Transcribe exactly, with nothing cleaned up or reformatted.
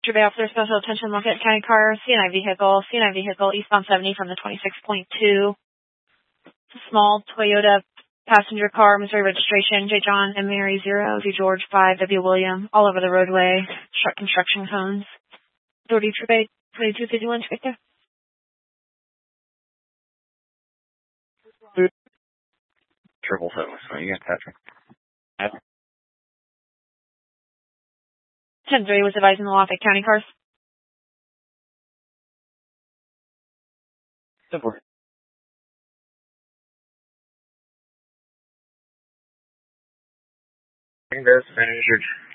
Victor Bay Officer, Special Attention, Lafayette County Car, C N I vehicle, C N I vehicle, eastbound seventy from the twenty-six point two. Small Toyota passenger car, Missouri registration, J. John and Mary zero, V. George five, W. William, all over the roadway, truck construction cones. Authority Trip A twenty-two fifty-one, Victor. Triple seven, so you got Patrick. ten three was advising the Lafayette County cars. Simple. Bring this, finish your